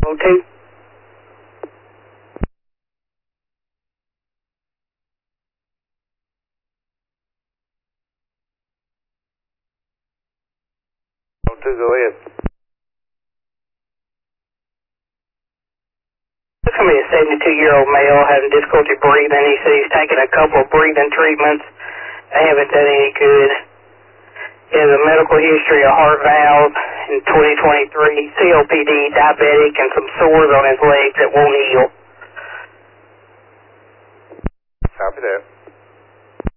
02. Go ahead. This is going to be a 72-year-old male having difficulty breathing. He said he's taken a couple of breathing treatments. They haven't done any good. He has a medical history of heart valve in 2023, COPD, diabetic, and some sores on his legs that won't heal. Copy that.